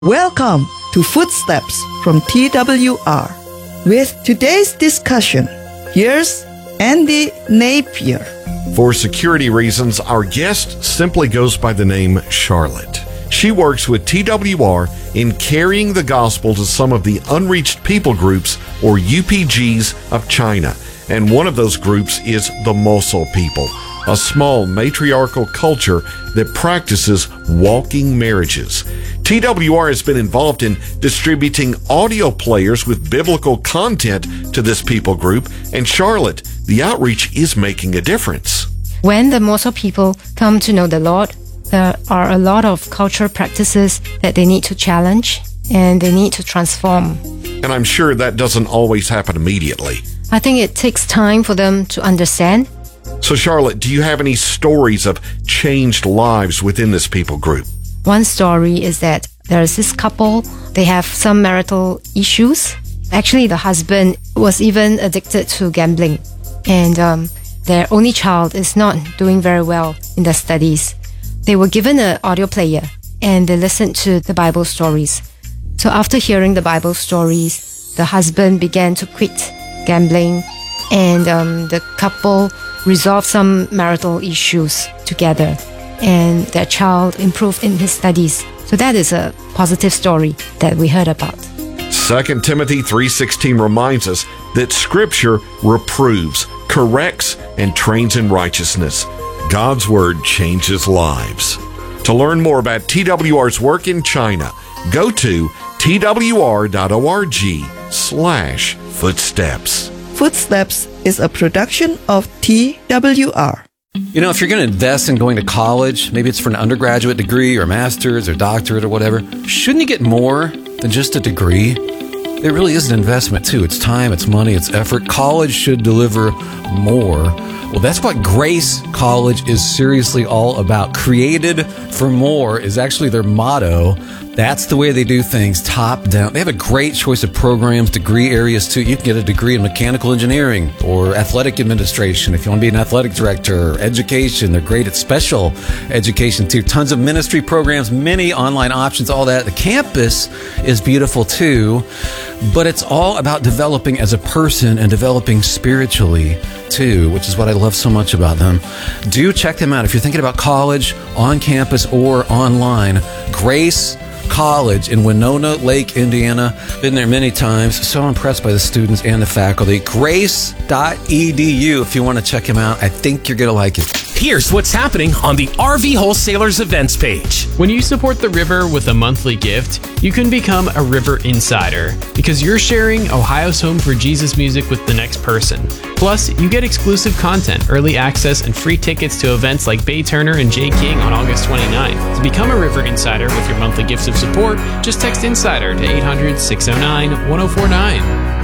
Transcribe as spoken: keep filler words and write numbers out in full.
Welcome to Footsteps from T W R. With today's discussion, here's Andy Napier. For security reasons, our guest simply goes by the name Charlotte. She works with T W R in carrying the gospel to some of the unreached people groups, or U P Gs, of China. And one of those groups is the Moso people, a small matriarchal culture that practices walking marriages. T W R has been involved in distributing audio players with biblical content to this people group, and Charlotte, the outreach is making a difference. When the Moso people come to know the Lord, there are a lot of cultural practices that they need to challenge and they need to transform. And I'm sure that doesn't always happen immediately. I think it takes time for them to understand. So Charlotte, do you have any stories of changed lives within this people group? One story is that there is this couple, they have some marital issues. Actually, the husband was even addicted to gambling, and um, their only child is not doing very well in their studies. They were given an audio player and they listened to the Bible stories. So after hearing the Bible stories, the husband began to quit gambling, and um, the couple resolved some marital issues together, and their child improved in his studies. So that is a positive story that we heard about. Second Timothy three sixteen reminds us that Scripture reproves, corrects, and trains in righteousness. God's Word changes lives. To learn more about T W R's work in China, go to twr.org slash footsteps. Footsteps is a production of T W R. You know, if you're going to invest in going to college, maybe it's for an undergraduate degree or master's or doctorate or whatever, shouldn't you get more than just a degree? It really is an investment, too. It's time, it's money, it's effort. College should deliver more. Well, that's what Grace College is seriously all about. Created for more is actually their motto. That's the way they do things, top down. They have a great choice of programs, degree areas too. You can get a degree in mechanical engineering or athletic administration if you want to be an athletic director, or education. They're great at special education too. Tons of ministry programs, many online options, all that. The campus is beautiful too, but it's all about developing as a person and developing spiritually too, which is what I love so much about them. Do check them out if you're thinking about college, on campus or online. Grace College in Winona Lake, Indiana. Been there many times. So impressed by the students and the faculty. grace dot e d u if you want to check them out. I think you're going to like it. Here's what's happening on the R V Wholesalers events page. When you support the River with a monthly gift, you can become a River Insider because you're sharing Ohio's Home for Jesus music with the next person. Plus, you get exclusive content, early access, and free tickets to events like Bay Turner and Jay King on August twenty-ninth. To become a River Insider with your monthly gifts of support, just text Insider to eight hundred, six oh nine, one oh four nine.